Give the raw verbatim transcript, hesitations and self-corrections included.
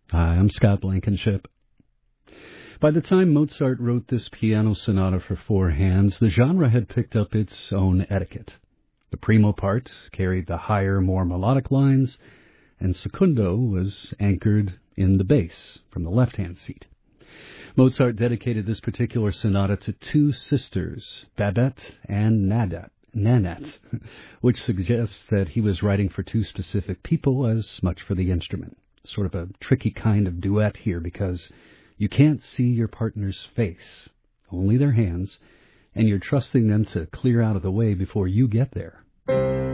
Hi, I'm Scott Blankenship. By the time Mozart wrote this piano sonata for four hands, the genre had picked up its own etiquette. The primo part carried the higher, more melodic lines, and secundo was anchored in the bass from the left-hand seat. Mozart dedicated this particular sonata to two sisters, Babette and Nadat, Nanette, which suggests that he was writing for two specific people as much for the instrument. Sort of a tricky kind of duet here because you can't see your partner's face, only their hands, and you're trusting them to clear out of the way before you get there.